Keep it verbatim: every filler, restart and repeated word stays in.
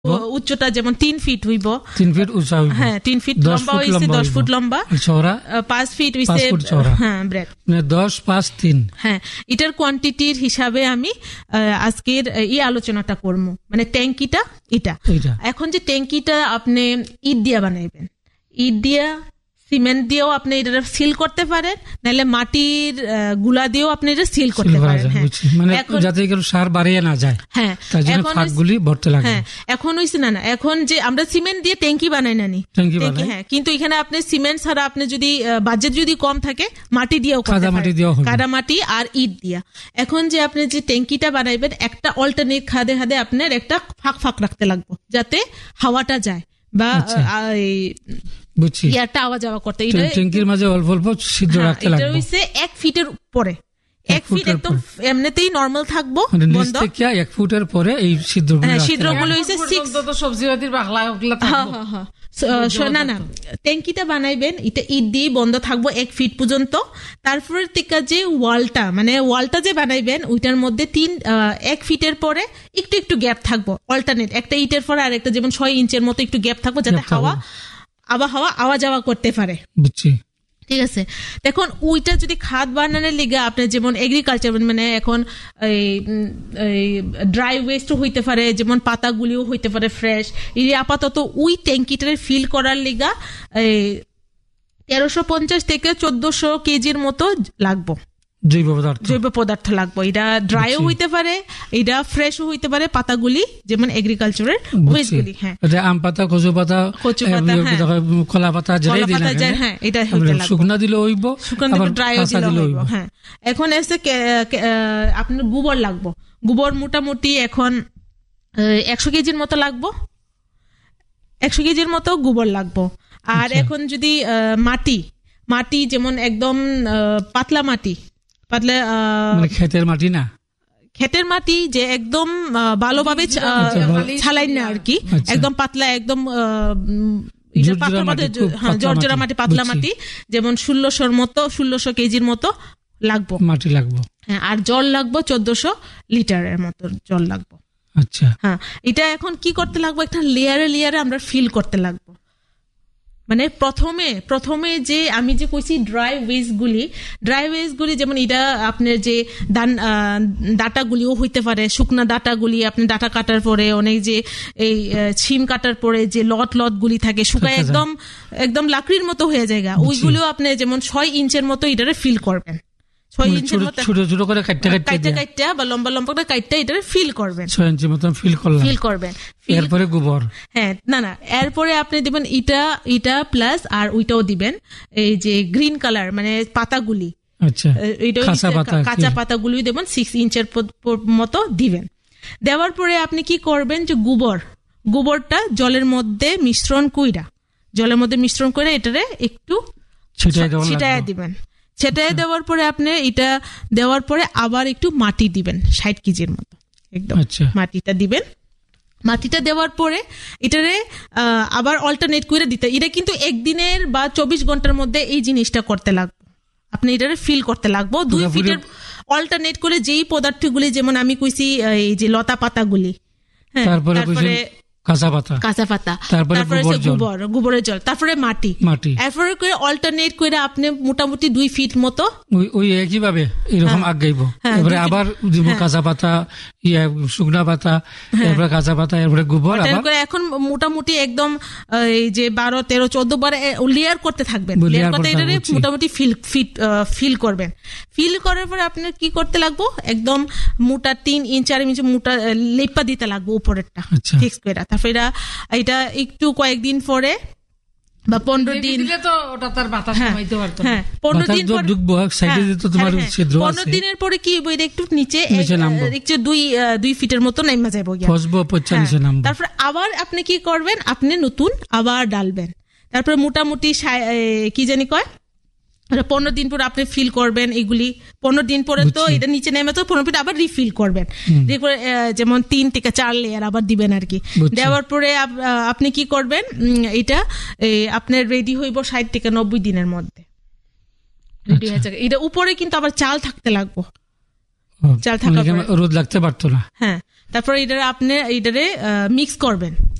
উচ্চতা যেমন তিন ফিট হইব, তিন ফিট উঁচা হইব, হ্যাঁ তিন ফিট লম্বা হইছে, দশ ফুট লম্বা, চওড়া পাঁচ ফিট হইছে, হ্যাঁ ব্রেড মানে দশ পাঁচ তিন। হ্যাঁ, এটার কোয়ান্টিটির হিসাবে আমি আজকের এই আলোচনাটা করব। মানে ট্যাঙ্কিটা এটা। এখন যে ট্যাঙ্কিটা আপনি ইট দিয়া বানাইবেন, ইট দিয়া সিমেন্ট দিয়েও আপনি এটা সিল করতে পারেন, নাহলে মাটির গুলা দিয়েও আপনি এটা সিল করতে পারেন। মানে যাতে কোনো সার বাড়িয়ে না যায়, হ্যাঁ তার জন্য ফাঁকগুলি ভরতে লাগে। হ্যাঁ, এখন হইছে না না এখন যে আমরা সিমেন্ট দিয়ে ট্যাঙ্কি বানাই না নি, ট্যাঙ্কি, হ্যাঁ, কিন্তু এখানে আপনি সিমেন্ট ছাড়া আপনি যদি বাজেট যদি কম থাকে মাটি দিয়েও করতে পারেন, মাটি দিয়েও, কাদা মাটি আর ইট দিয়া। এখন যে আপনি যে ট্যাঙ্কিটা বানাইবেন, একটা অল্টারনেট খাদে খাদে আপনার একটা ফাঁক ফাঁক রাখতে লাগবে যাতে হাওয়াটা যায় বা বুঝছি ইয়ারটা আওয়া যাওয়া করতে। ট্যাঙ্কির মাঝে অল্প অল্প ছিদ্র রাখতে লাগবে। এটা হইছে এক ফিটের উপরে, এক ফিট একদম এমনিতেই নরমাল থাকবো, বন্ধ থেকে এক ফুটের পরে এই ছিদ্রগুলো, ছিদ্রগুলো হইছে ছয় তো সবজিপাতির বাখলা ওগুলা থাকবে। হ্যাঁ হ্যাঁ, না না ট্যাঙ্কিটা বানাইবেন এটা ইট দিয়ে বন্ধ থাকবো এক ফিট পর্যন্ত। তারপরে থেকে যে ওয়ালটা মানে ওয়ালটা যে বানাইবেন ওইটার মধ্যে তিন এক ফিটের পরে একটু একটু গ্যাপ থাকবো, অল্টারনেট একটা ইটের পরে আর একটা যেমন ছয় ইঞ্চের মতো একটু গ্যাপ থাকবো যাতে হাওয়া আবার হাওয়া আওয়া যাওয়া করতে পারে। বুঝছি, ঠিক আছে। দেখুন ওইটা যদি খাদ বানানোর লিগে আপনি যেমন এগ্রিকালচার মানে এখন ড্রাই ওয়েস্ট হইতে পারে, যেমন পাতাগুলিও হইতে পারে ফ্রেশ, এই আপাতত ওই ট্যাঙ্কিটারে ফিল করার লিগা তেরোশো পঞ্চাশ থেকে চোদ্দশো কেজির মতো লাগবো জৈব পদার্থ, জৈব পদার্থ লাগবো। এটা ড্রাইও হইতে পারে, এটা ফ্রেশও হইতে পারে, পাতাগুলি যেমন এগ্রিকালচারের ওয়েস্টগুলি। হ্যাঁ, আম পাতা, কচু পাতা, কচু পাতা, কলা পাতা, যেটাই দিন না কেন, হ্যাঁ এটা হইতে লাগবে। শুকনা দিলে হইব, শুকনা দিলে ড্রাইও দিলে হইব। হ্যাঁ, এখন এসে আপনার গোবর লাগবো। গোবর মোটামুটি এখন একশো কেজির মতো লাগবো, একশো কেজির মতো গোবর লাগবো। আর এখন যদি মাটি, মাটি যেমন একদম পাতলা মাটি, পাতলা ক্ষেতের মাটি না, ক্ষেতের মাটি যে একদম ভালোভাবে ছালাই না আর কি, একদম পাতলা, একদম জর্জরা মাটি, পাতলা মাটি, যেমন ষোলোশোর মতো ষোলোশো কেজির মতো লাগবো মাটি লাগবো। হ্যাঁ, আর জল লাগবো চোদ্দশো লিটারের মতো জল লাগবো। আচ্ছা, হ্যাঁ, এটা এখন কি করতে লাগবো, একটা লেয়ারে লেয়ারে আমরা ফিল করতে লাগবো। মানে প্রথমে প্রথমে যে আমি যে কইছি ড্রাই ওয়েস্ট গুলি, ড্রাই ওয়েস্ট গুলি যেমন এটা আপনার যে দান ডাটাগুলিও হইতে পারে, শুকনা ডাটাগুলি আপনি ডাটা কাটার পরে অনেক যে এই ছিম কাটার পরে যে লট লট গুলি থাকে শুকায় একদম একদম লাকড়ির মতো হয়ে যায়, ওইগুলিও আপনি যেমন ছয় ইঞ্চের মতো এটারে ফিল করবেন, ছয় ইঞ্চের মতো ছোট ছোট করে কাটতে কাটতে কাটতে বা লম্বা লম্বা করে কাটতে এটারে ফিল করবেন, ছয় ইঞ্চি মতো ফিল করলেন, ফিল করবেন। এরপরে গোবর, হ্যাঁ না না এরপরে আপনি দিবেন ইটা ইটা প্লাস আর ওইটাও দিবেন এই যে গ্রিন কালার মানে পাতাগুলি, আচ্ছা কাঁচা পাতাগুলি দেবেন সিক্স ইঞ্চের মতো দিবেন। দেওয়ার পরে আপনি কি করবেন যে গোবর গোবরটা জলের মধ্যে মিশ্রণ কইরা জলের মধ্যে মিশ্রণ করে এটারে একটু ছিটাইয়া দিবেন। ছেটাই দেওয়ার পরে আপনি এটা দেওয়ার পরে আবার একটু মাটি দিবেন ষাট কেজির মতো, একদম মাটিটা দিবেন। মাটিটা দেওয়ার পরে এটারে আবার অল্টারনেট করে দিতে, এটা কিন্তু একদিনের বা চব্বিশ ঘন্টার মধ্যে এই জিনিসটা করতে লাগবে, আপনি এটারে ফিল করতে লাগবো। দুই ফিটের অল্টারনেট করে যেই পদার্থগুলি যেমন আমি কইছি এই যে লতা পাতাগুলি, হ্যাঁ তারপরে কাঁচা পাতা, কাঁচা পাতা, তারপরে গোবর, গোবরের জল, তারপরে মাটি, মাটি এরপরে করে অল্টারনেট করে আপনি মোটামুটি দুই ফিট মতো ওই একই ভাবে এরকম আগাইব। এবারে আবার কাঁচা পাতা, ইয়া শুকনা পাতা, এরপরে কাঁচা পাতা, এরপরে গোবর, আবার এখন মোটামুটি একদম এই যে বারো তেরো চোদ্দ বার লেয়ার করতে থাকবেন, লেয়ার করতে এটারে মোটামুটি ফিল ফিট ফিল করবেন। ফিল করার পরে আপনার কি করতে লাগবো, একদম মোটা তিন ইঞ্চ চার ইঞ্চ মোটা লেপা দিতে লাগবো উপরেরটা ফিক্স করে। তারপরে এটা একটু কয়েকদিন পরে বা পনেরো দিন পনেরো দিনের পরে কি একটু নিচে একটু দুই দুই ফিটের মতো নাইমা যাবো, তারপরে আবার আপনি কি করবেন, আপনি নতুন আবার ডালবেন। তারপরে মোটামুটি কি জানি কয় পনেরো দিন পরে আপনি ফিল করবেন এগুলি, পনেরো দিন পরে তো এটা নিচে নেমে তো পনেরো দিন আবার রিফিল করবেন, যেমন তিন থেকে চার লেয়ার আবার দিবেন আর কি। দেওয়ার পরে আপনি কি করবেন, এটা আপনার রেডি হইব ষাট থেকে নব্বই দিনের মধ্যে রেডি হয়ে যাবে। এটা উপরে কিন্তু আবার চাল থাকতে লাগবো, চাল থাকা রোদ লাগতে পারতো না। হ্যাঁ, তারপরে এটা আপনি এটারে মিক্স করবেন,